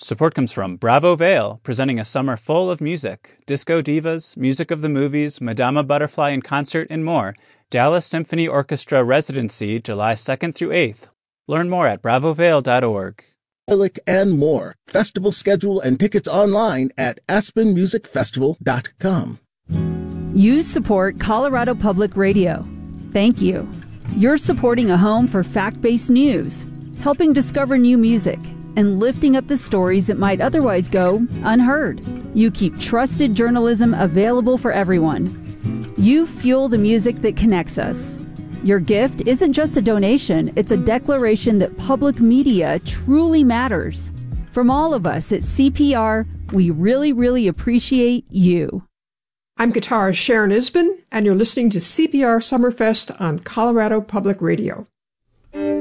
Support comes from Bravo Vale, presenting a summer full of music. Disco divas, music of the movies, Madama Butterfly in concert, and more. Dallas Symphony Orchestra Residency, July 2nd through 8th. Learn more at bravovale.org. And more. Festival schedule and tickets online at aspenmusicfestival.com. You support Colorado Public Radio. Thank you. You're supporting a home for fact-based news, helping discover new music, and lifting up the stories that might otherwise go unheard. You keep trusted journalism available for everyone. You fuel the music that connects us. Your gift isn't just a donation, it's a declaration that public media truly matters. From all of us at CPR, we really, really appreciate you. I'm guitarist Sharon Isbin, and you're listening to CPR Summerfest on Colorado Public Radio.